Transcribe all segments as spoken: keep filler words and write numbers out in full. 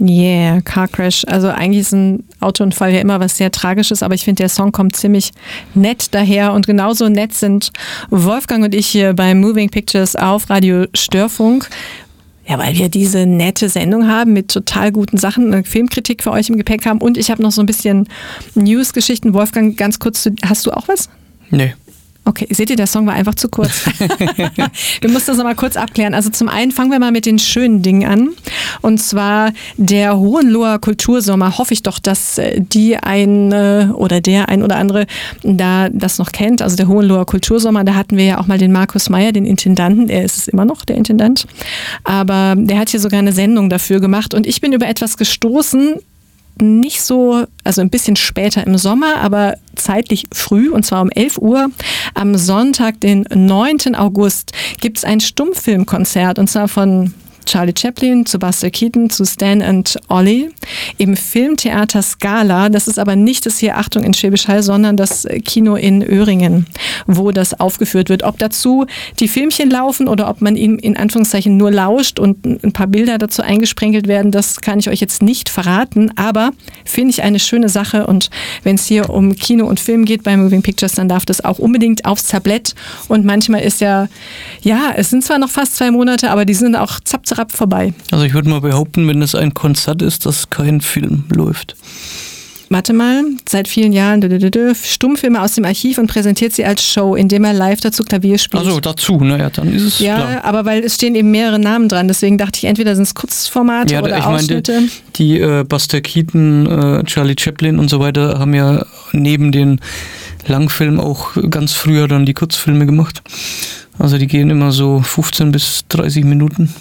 Yeah, Car Crash. Also eigentlich ist ein Autounfall ja immer was sehr Tragisches, aber ich finde, der Song kommt ziemlich nett daher und genauso nett sind Wolfgang und ich hier bei Moving Pictures auf Radio Störfunk. Ja, weil wir diese nette Sendung haben mit total guten Sachen, eine Filmkritik für euch im Gepäck haben und ich habe noch so ein bisschen News-Geschichten. Wolfgang, ganz kurz, hast du auch was? Nee. Okay, seht ihr, der Song war einfach zu kurz. Wir mussten das nochmal kurz abklären. Also zum einen fangen wir mal mit den schönen Dingen an. Und zwar der Hohenloher Kultursommer. Hoffe ich doch, dass die ein oder der ein oder andere da das noch kennt. Also der Hohenloher Kultursommer, da hatten wir ja auch mal den Markus Meyer, den Intendanten. Er ist es immer noch, der Intendant. Aber der hat hier sogar eine Sendung dafür gemacht. Und ich bin über etwas gestoßen, nicht so, also ein bisschen später im Sommer, aber zeitlich früh, und zwar um elf Uhr. Am Sonntag, den neunten August, gibt es ein Stummfilmkonzert, und zwar von Charlie Chaplin zu Buster Keaton zu Stan and Ollie im Filmtheater Scala. Das ist aber nicht das hier, Achtung, in Schwäbisch Hall, sondern das Kino in Öhringen, wo das aufgeführt wird. Ob dazu die Filmchen laufen oder ob man ihm in Anführungszeichen nur lauscht und ein paar Bilder dazu eingesprenkelt werden, das kann ich euch jetzt nicht verraten, aber finde ich eine schöne Sache, und wenn es hier um Kino und Film geht bei Moving Pictures, dann darf das auch unbedingt aufs Tablett, und manchmal ist ja, ja, es sind zwar noch fast zwei Monate, aber die sind auch zapp, zapp vorbei. Also ich würde mal behaupten, wenn es ein Konzert ist, dass kein Film läuft. Warte mal, seit vielen Jahren Stummfilme aus dem Archiv und präsentiert sie als Show, indem er live dazu Klavier spielt. Also dazu, naja, dann ist es ja, klar. Ja, aber weil es stehen eben mehrere Namen dran, deswegen dachte ich, entweder sind es Kurzformate ja, oder ich Ausschnitte. Meine, die äh, Buster Keaton, äh, Charlie Chaplin und so weiter haben ja neben den Langfilmen auch ganz früher dann die Kurzfilme gemacht. Also die gehen immer so fünfzehn bis dreißig Minuten.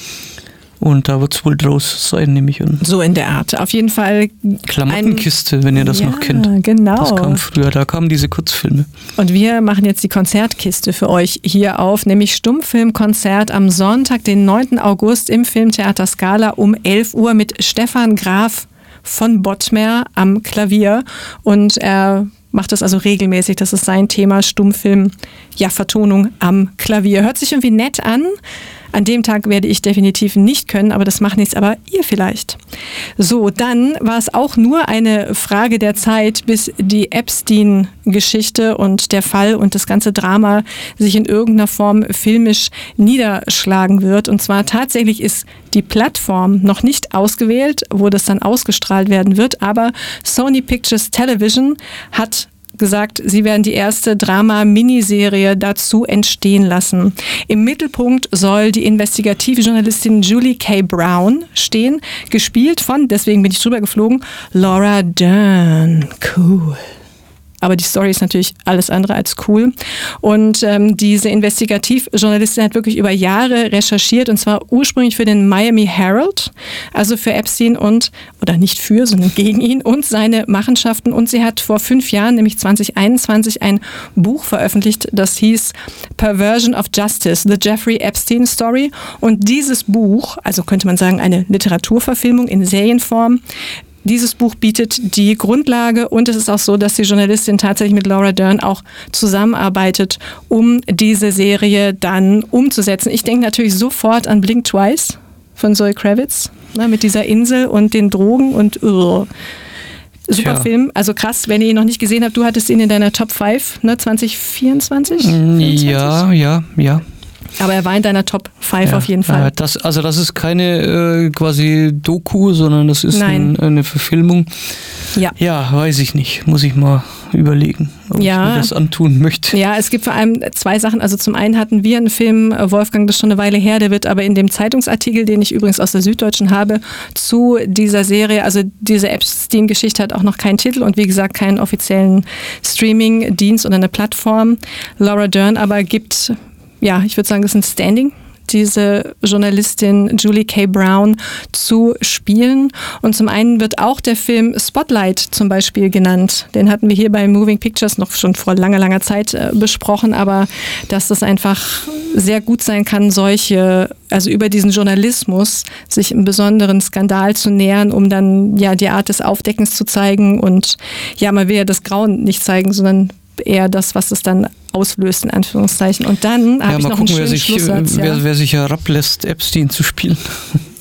Und da wird es wohl draus sein, nehme ich an. So in der Art. Auf jeden Fall. Klamottenkiste, wenn ihr das ja, noch kennt. Genau. Das kam früher, da kamen diese Kurzfilme. Und wir machen jetzt die Konzertkiste für euch hier auf, nämlich Stummfilmkonzert am Sonntag, den neunten August im Filmtheater Scala um elf Uhr mit Stefan Graf von Bottmer am Klavier. Und er macht das also regelmäßig. Das ist sein Thema, Stummfilm, ja, Vertonung am Klavier. Hört sich irgendwie nett an. An dem Tag werde ich definitiv nicht können, aber das macht nichts, aber ihr vielleicht. So, dann war es auch nur eine Frage der Zeit, bis die Epstein-Geschichte und der Fall und das ganze Drama sich in irgendeiner Form filmisch niederschlagen wird. Und zwar tatsächlich ist die Plattform noch nicht ausgewählt, wo das dann ausgestrahlt werden wird, aber Sony Pictures Television hat gesagt, sie werden die erste Drama-Miniserie dazu entstehen lassen. Im Mittelpunkt soll die investigative Journalistin Julie K. Brown stehen, gespielt von, deswegen bin ich drüber geflogen, Laura Dern. Cool. Aber die Story ist natürlich alles andere als cool. Und ähm, diese Investigativjournalistin hat wirklich über Jahre recherchiert, und zwar ursprünglich für den Miami Herald, also für Epstein und, oder nicht für, sondern gegen ihn und seine Machenschaften. Und sie hat vor fünf Jahren, nämlich zwanzig einundzwanzig, ein Buch veröffentlicht, das hieß Perversion of Justice, The Jeffrey Epstein Story. Und dieses Buch, also könnte man sagen eine Literaturverfilmung in Serienform, dieses Buch bietet die Grundlage, und es ist auch so, dass die Journalistin tatsächlich mit Laura Dern auch zusammenarbeitet, um diese Serie dann umzusetzen. Ich denke natürlich sofort an Blink Twice von Zoe Kravitz, ne, mit dieser Insel und den Drogen und uh, super Tja. Film. Also krass, wenn ihr ihn noch nicht gesehen habt, du hattest ihn in deiner Top fünf, ne, zwanzig vierundzwanzig? fünfundzwanzig? Ja, ja, ja. Aber er war in deiner Top fünf ja, auf jeden Fall. Das, also das ist keine äh, quasi Doku, sondern das ist ein, eine Verfilmung. Ja. Ja, weiß ich nicht. Muss ich mal überlegen, ob ja. ich mir das antun möchte. Ja, es gibt vor allem zwei Sachen. Also zum einen hatten wir einen Film, Wolfgang, das ist schon eine Weile her, der wird aber in dem Zeitungsartikel, den ich übrigens aus der Süddeutschen habe, zu dieser Serie, also diese Epstein-Geschichte hat auch noch keinen Titel und wie gesagt keinen offiziellen Streaming-Dienst oder eine Plattform. Laura Dern aber gibt, ja, ich würde sagen, das ist ein Standing, diese Journalistin Julie K. Brown zu spielen. Und zum einen wird auch der Film Spotlight zum Beispiel genannt. Den hatten wir hier bei Moving Pictures noch schon vor langer, langer Zeit äh, besprochen, aber dass das einfach sehr gut sein kann, solche, also über diesen Journalismus sich einem besonderen Skandal zu nähern, um dann ja die Art des Aufdeckens zu zeigen. Und ja, man will ja das Grauen nicht zeigen, sondern eher das, was es dann auslöst, in Anführungszeichen. Und dann habe ja, ich noch gucken, einen schönen wer sich, Schlusssatz. Wer, ja. wer sich herablässt, Epstein zu spielen.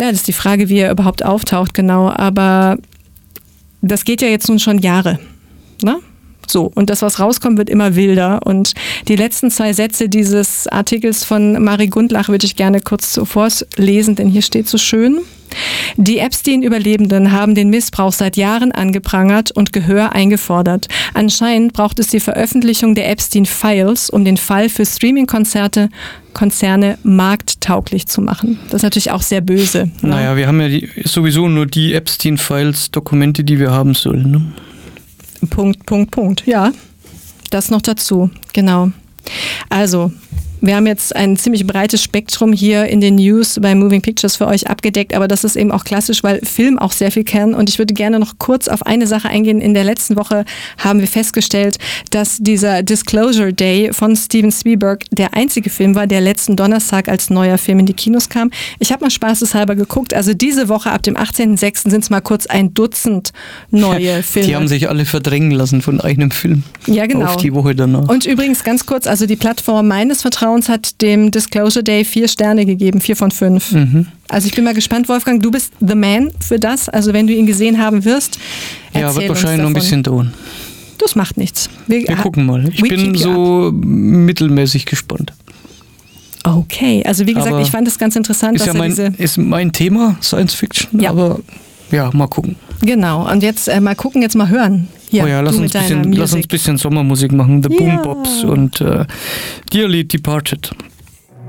Ja, das ist die Frage, wie er überhaupt auftaucht, genau. Aber das geht ja jetzt nun schon Jahre, ne? So, und das, was rauskommt, wird immer wilder. Und die letzten zwei Sätze dieses Artikels von Marie Gundlach würde ich gerne kurz zuvor lesen, denn hier steht so schön: Die Epstein-Überlebenden haben den Missbrauch seit Jahren angeprangert und Gehör eingefordert. Anscheinend braucht es die Veröffentlichung der Epstein-Files, um den Fall für Streaming-Konzerte Konzerne markttauglich zu machen. Das ist natürlich auch sehr böse. Ne? Naja, wir haben ja die, sowieso nur die Epstein-Files, Dokumente, die wir haben sollen. Ne? Punkt, Punkt, Punkt. Ja, das noch dazu. Genau. Also, wir haben jetzt ein ziemlich breites Spektrum hier in den News bei Moving Pictures für euch abgedeckt, aber das ist eben auch klassisch, weil Film auch sehr viel kennen. Und ich würde gerne noch kurz auf eine Sache eingehen. In der letzten Woche haben wir festgestellt, dass dieser Disclosure Day von Steven Spielberg der einzige Film war, der letzten Donnerstag als neuer Film in die Kinos kam. Ich habe mal spaßeshalber geguckt. Also diese Woche ab dem achtzehnten sechsten sind es mal kurz ein Dutzend neue Filme. Die haben sich alle verdrängen lassen von einem Film. Ja, genau. Auf die Woche danach. Und übrigens ganz kurz, also die Plattform meines Vertrauens hat dem Disclosure Day vier Sterne gegeben, vier von fünf. Mhm. Also ich bin mal gespannt, Wolfgang, du bist the man für das. Also wenn du ihn gesehen haben wirst, erzähl ja, wird uns wahrscheinlich noch ein bisschen dauern. Das macht nichts. Wir, Wir gucken mal. Ich bin so mittelmäßig gespannt. Okay, also wie gesagt, aber ich fand es ganz interessant, ist dass ja mein, diese ist mein Thema, Science Fiction, ja. Aber ja, mal gucken. Genau, und jetzt äh, mal gucken, jetzt mal hören. Hier, oh ja, lass uns, bisschen, lass uns ein bisschen Sommermusik machen. The ja. Boom Bops und äh, Dearly Departed.